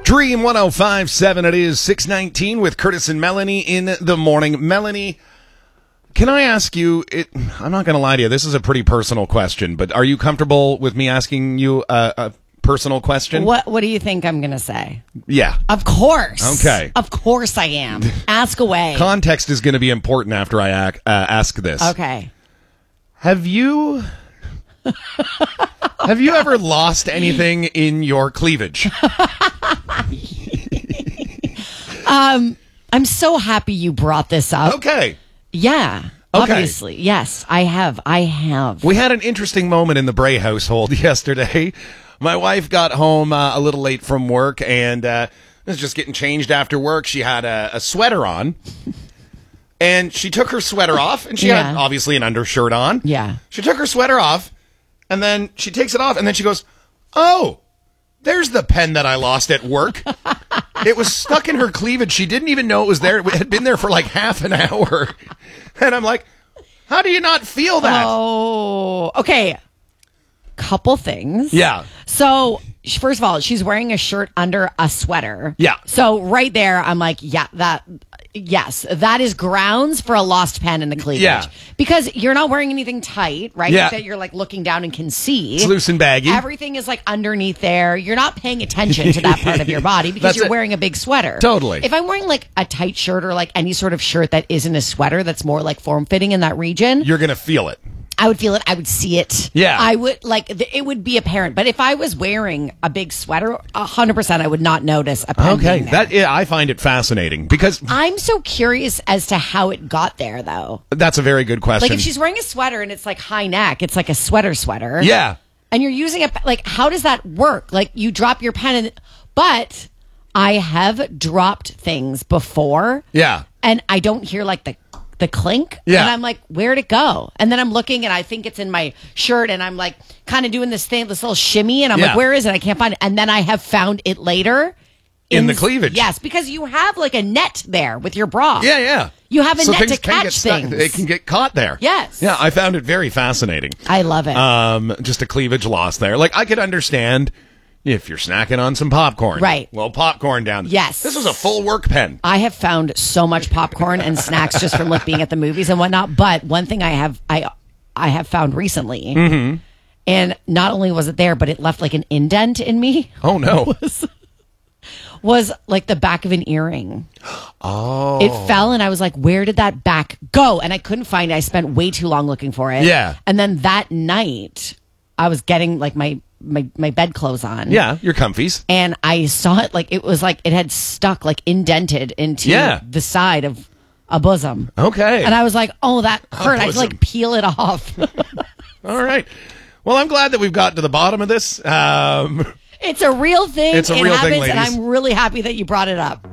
Dream 105.7. It is 6:19 with Curtis and Melanie in the morning. Melanie, can I ask you, I'm not going to lie to you, this is a pretty personal question, but are you comfortable with me asking you a personal question? What do you think I'm going to say? Yeah. Of course. Okay. Of course I am. Ask away. Context is going to be important after I ask this. Okay. Have you ever lost anything in your cleavage? I'm so happy you brought this up. Okay. Yeah. Okay. Obviously. Yes, I have. We had an interesting moment in the Bray household yesterday. My wife got home a little late from work and was just getting changed after work. She had a sweater on. And she took her sweater off, and she had, obviously, an undershirt on. Yeah. She took her sweater off, and then she takes it off, and then she goes, "Oh, there's the pen that I lost at work." It was stuck in her cleavage. She didn't even know it was there. It had been there for like half an hour. And I'm like, how do you not feel that? Oh, okay. Couple things. Yeah. So, first of all, she's wearing a shirt under a sweater. Yeah. So, right there, I'm like, yes, that is grounds for a lost pen in the cleavage. Yeah. Because you're not wearing anything tight, right? Yeah. That you're like looking down and can see. It's loose and baggy. Everything is like underneath there. You're not paying attention to that part of your body because you're wearing a big sweater. Totally. If I'm wearing like a tight shirt or like any sort of shirt that isn't a sweater that's more like form fitting in that region, You're going to feel it. I would feel it. I would see it. Yeah. I would it would be apparent. But if I was wearing a big sweater, 100% I would not notice a pen being there. I find it fascinating because I'm so curious as to how it got there, though. that's a very good question. Like if she's wearing a sweater and it's like high neck, it's like a sweater. Yeah. And you're using it, like, how does that work? Like you drop your pen but I have dropped things before. Yeah. And I don't hear like the clink. Yeah. And I'm like, where'd it go? And then I'm looking and I think it's in my shirt and I'm like kind of doing this little shimmy and I'm like, where is it? I can't find it. And then I have found it later. In the cleavage. Yes, because you have like a net there with your bra. Yeah, yeah. You have a net things to catch things. They can get caught there. Yes. Yeah, I found it very fascinating. I love it. Just a cleavage loss there. Like, I could understand if you're snacking on some popcorn. Right. Well, popcorn down. Yes. This was a full work pen. I have found so much popcorn and snacks just from like being at the movies and whatnot. But one thing I have found recently, and not only was it there, but it left like an indent in me. Oh, no. Was like the back of an earring. Oh. It fell and I was like, where did that back go? And I couldn't find it. I spent way too long looking for it. Yeah. And then that night, I was getting like my bedclothes on. Yeah, your comfies. And I saw it like it was like it had stuck like indented into the side of a bosom. Okay. And I was like, oh, that hurt. I had to like peel it off. All right. Well, I'm glad that we've gotten to the bottom of this. It's a real thing. It's a real thing, ladies. And I'm really happy that you brought it up.